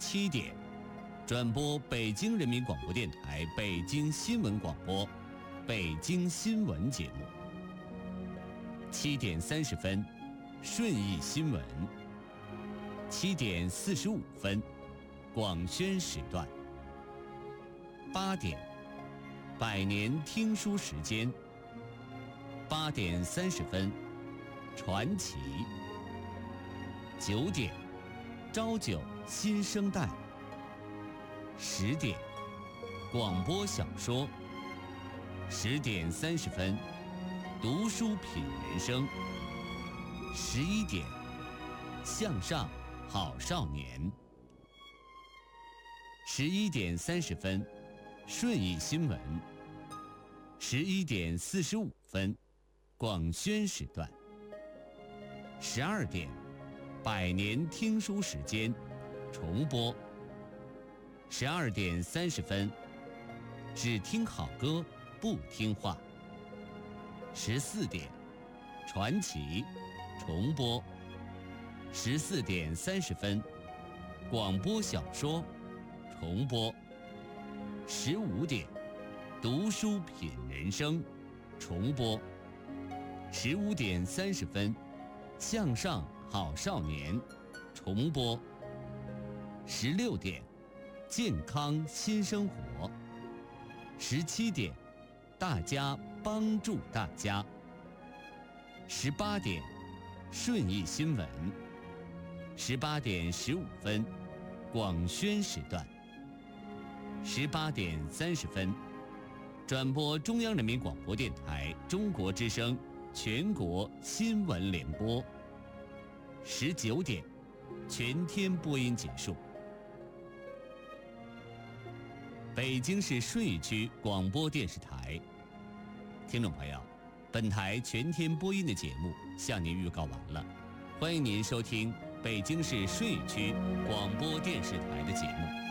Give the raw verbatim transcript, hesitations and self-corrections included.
七点，转播北京人民广播电台北京新闻广播《北京新闻》节目。七点三十分，顺义新闻。七点四十五分，广宣时段。八点，百年听书时间。八点三十分，传奇。九点，朝九新生代。十点，广播小说。十点三十分，读书品人生。十一点，向上好少年。十一点三十分，顺义新闻。十一点四十五分，广宣时段。十二点，百年听书时间重播。十二点三十分，只听好歌不听话。十四点，传奇重播。十四点三十分，广播小说重播。十五点，读书品人生重播。十五点三十分，向上好少年重播。十六点，健康新生活。十七点，大家帮助大家。十八点，顺义新闻。十八点十五分，广宣时段。十八点三十分，转播中央人民广播电台中国之声全国新闻联播。十九点，全天播音结束。北京市顺义区广播电视台，听众朋友，本台全天播音的节目向您预告完了，欢迎您收听北京市顺义区广播电视台的节目。